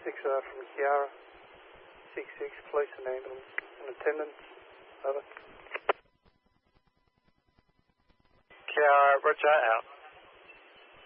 from Kiara. 66, police and ambulance in attendance. Over. Kiara, Roger, out.